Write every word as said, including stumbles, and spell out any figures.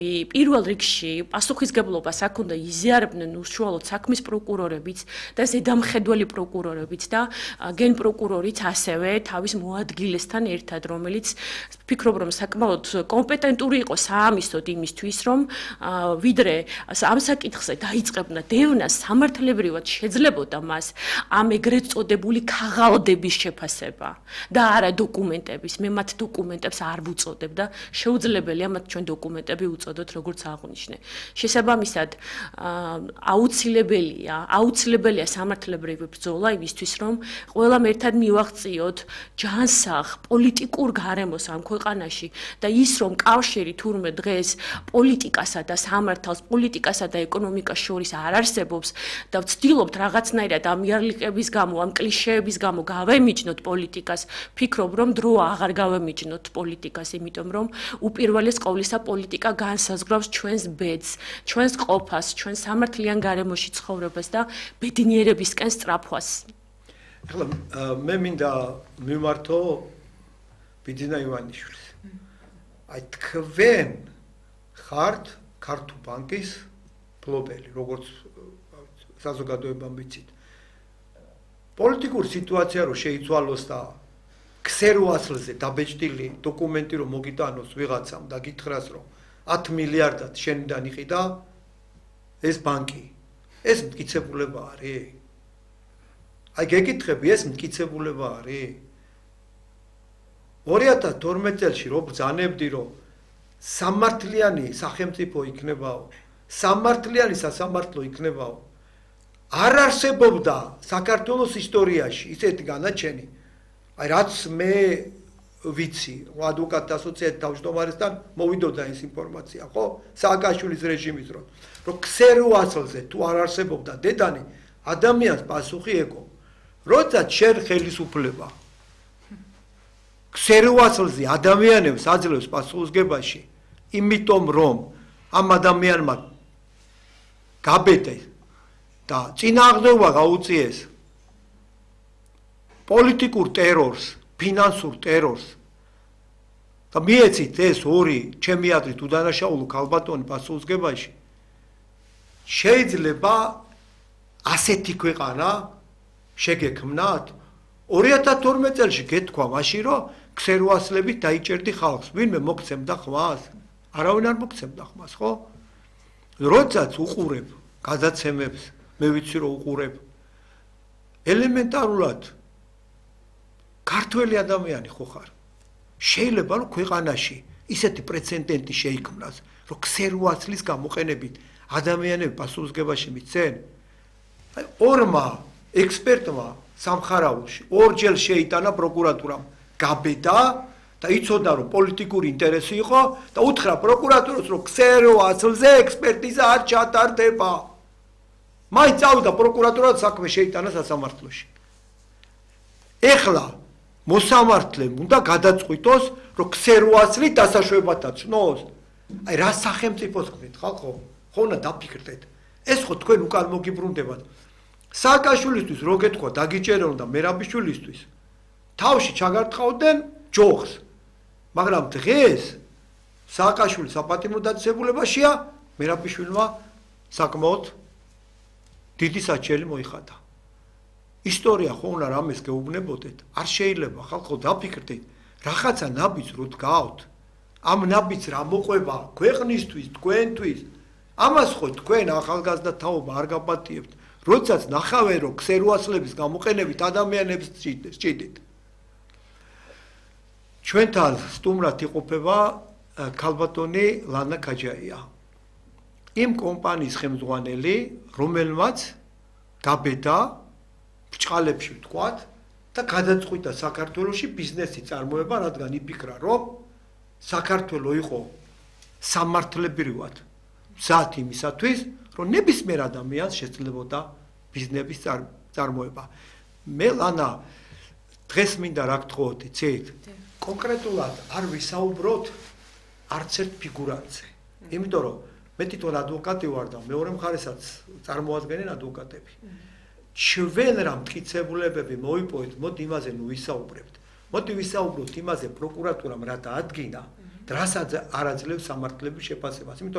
პირველ რიგში პასუხისგებლობას აქ უნდა იზიარებდნენ უშუალოდ საქმის პროკურორებიც და ზედამხედველი პროკურორებიც და გენპროკურორიც ასევე თავის მოადგილესთან ერთად, რომელიც ვფიქრობ, რომ საკმაოდ კომპეტენტური იყო საამისოდ იმისთვის, რომ ვიდრე ამ საკითხზე დაიწყებდა დევნა, სამართლებრივად შეძლებოდა მას ამ ეგრეთ წოდებული ქაღალდების შეფასება და არა დოკუმენტების. მე მათ დოკუმენტებს არ ვუწოდებ და შეუძლებელია მათ ჩვენ დოკუმენტები უწოდოთ. როგორც აღნიშნე. შესაბამისად, აუცილებელია, აუცილებელია სამართლებრივი ბრძოლა იმისთვის, რომ ყველამ ერთად მივაღწიოთ ჯანსაღ პოლიტიკურ გარემოს ამ ქვეყანაში და ის, რომ კავშირი თურმე დღეს პოლიტიკასა და სამართალს, პოლიტიკასა და ეკონომიკას შორის არ არსებობს და ვცდილობთ რაღაცნაირად ამ იარლიყების გამო, ამ კლიშეების გამო გავემიჯნოთ პოლიტიკას, ვფიქრობ, რომ დრო აღარ გავემიჯნოთ პოლიტიკას, იმიტომ რომ უპირველეს ყოვლისა პოლიტიკა განსაზღვრავს ჩვენს ბედს, ჩვენს ყოფას, ჩვენს სამართლიან გარემოში ცხოვრებას და ბედნიერებისკენ სწრაფვას. ახლა მე მინდა მიმართო ბიძინა ივანიშვილს. აი თქვენ ხართ ქართულ ბანკის მფლობელი, როგორც საზოგადოებამ ვიცით. პოლიტიკური სიტუაცია რო შეიცვალოს და ქსეროასლზე დაბეჭდილი დოკუმენტი რომ მოგიტანოს ვიღაცამ და გითხრას რომ ათი მილიარდად შენიდან იყიდა ეს ბანკი. ეს მტკიცებულება არის? აი გეკითხები, ეს მტკიცებულება არის? ორი ათას თორმეტ წელს რო ბრძანებდი რომ სამართლიანი სახელმწიფო იქნებაო, სამართლიანი სასამართლო იქნებაო. არ არსებობდა საქართველოს ისტორიაში ისეთი განაჩენი. აი რაც მე ვიცი, ადვოკატთა ასოციაციის თავმჯდომარესთან მოვიდოდა ეს ინფორმაცია, ხო? სააკაშვილის რეჟიმის დროს, რომ ქსეროასლზე თუ არ არსებობდა დედანი, ადამიანს პასუხი ეკო. როცა შენ ხელისუფლება ქსეროასლზე ადამიანებს აძლევს პასუხისგებაში, იმიტომ რომ ამ ადამიანმა გაბედეს და წინააღმდეგობა გაუწიეს პოლიტიკურ ტერორს, ფინანსურ ტერორს და მიეცით ეს ორი ჩემი აზრით უდანაშაულო ქალბატონი პასუხისგებაში, შეიძლება ასეთი ქვეყანა შეგექმნათ? ორი ათას თორმეტ წელს გეთქვა მაშინ რომ ქსეროასლებით დაიჭერდი ხალხს, ვინმე მოგცემდა ხმას? არავინ არ მოგცემდა ხმას, ხო? როდესაც უყურებ გადაცემებს, მე ვიცი რომ უყურებ ელემენტარულად ქართველი ადამიანი ხო ხარ? შეიძლება რომ ქვეყანაში ისეთი პრეცედენტი შეიქმნას, რომ ქსეროასლის გამოყენებით ადამიანები პასუხისგებაში მიცენ? აი ორმა ექსპერტმა სამხარაულში ორჯერ შეიტანა პროკურატურამ გაბედა და იცოდა რომ პოლიტიკური ინტერესი იყო და უთხრა პროკურატურას რომ ქსეროასლზე ექსპერტიზა არ ჩატარდება. მაინც წავიდა პროკურატურა და საქმე შეიტანა სასამართლოში. ეხლა მოსამართლემ უნდა გადაწყვიტოს რომ ქსეროასლი დასაშვებად აცნოს. აი რა სახელმწიფოს ქმნით ხალხო? ხო უნდა დაფიქრდეთ. ეს ხო თქვენ უკან მოგიბრუნდებათ. სააკაშვილისთვის რო გეთქვა დაგიჭერონ და მერაბიშვილისთვის თავში ჩაგარტყავდნენ ჯოხს. მაგრამ დღეს სააკაშვილი საპატიმრო დაწესებულებაშია, მერაბიშვილმა საკმაოდ დიდი საჩელი მოიხადა. ისტორია ხო უნდა რამეს გეუბნებოდეთ? არ შეიძლება ხალხო დაფიქრდეთ, რაღაცა ნაბიჯს რო დგავთ. ამ ნაბიჯს რა მოყვება ქვეყნისთვის, თქვენთვის? ამას ხო თქვენ ახალგაზრდა თაობა არ გაპატიებთ, როდესაც ნახავენ რომ ქსეროასლების გამოყენებით ადამიანებს სჭიდით. ჩვენთან სტუმრად იყოფება ქალბატონი ლანა ქაჯაია. იმ კომპანიის ხელმძღვანელი, რომელმაც გაბედა ბრჭყალებში ვთქვათ და გადაწყვიტა საქართველოში ბიზნესი წარმოება, რადგან იფიქრა, რომ საქართველო იყო სამართლებრივად მზად იმისათვის, რომ ნებისმიერ ადამიანს შეძლებოდა ბიზნესის წარმოება. მე ლანა დღეს მინდა რა გთხოვოთ, იცით? კონკრეტულად არ ვისაუბროთ არც ერთ ფიგურანტზე. იმიტომ რომ მე თვითონ ადვოკატი ვარ და მეორე მხარესაც წარმოადგენენ ადვოკატები. ჩვენ რა მტკიცებულებები მოიპოვეთ, მოდი იმაზე ნუ ვისაუბრებთ. მოდი ვისაუბროთ იმაზე პროკურატურამ რა დაადგინა, რასაც არ აძლევს სამართლების შეფასებას.